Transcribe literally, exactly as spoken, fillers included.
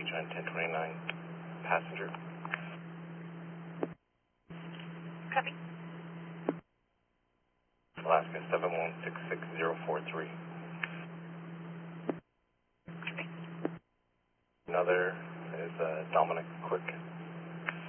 Giant ten twenty-nine, passenger. Copy. Alaska seven one six six zero four three. Copy. Another is uh, Dominic Quick.